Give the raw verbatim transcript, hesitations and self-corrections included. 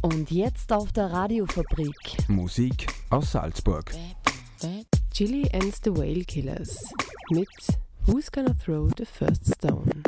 Und jetzt auf der Radiofabrik. Musik aus Salzburg. Gilly and the Whale Killers mit Who's Gonna Throw the First Stone?